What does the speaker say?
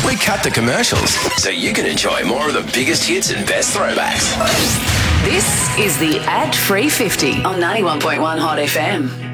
We cut the commercials so you can enjoy more of the biggest hits and best throwbacks. This is the Ad Free 50 on 91.1 Hot FM.